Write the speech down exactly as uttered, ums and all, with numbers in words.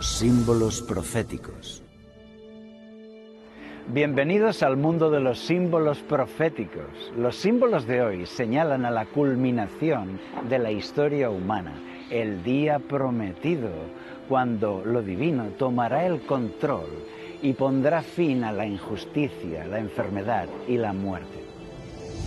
símbolos proféticos. Bienvenidos al mundo de los símbolos proféticos. Los símbolos de hoy señalan a la culminación de la historia humana, el día prometido, cuando lo divino tomará el control y pondrá fin a la injusticia, la enfermedad y la muerte.